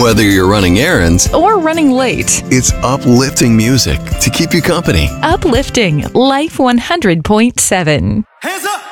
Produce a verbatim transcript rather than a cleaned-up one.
Whether you're running errands or running late. It's uplifting music to keep you company. Uplifting Life one hundred point seven. Hands up!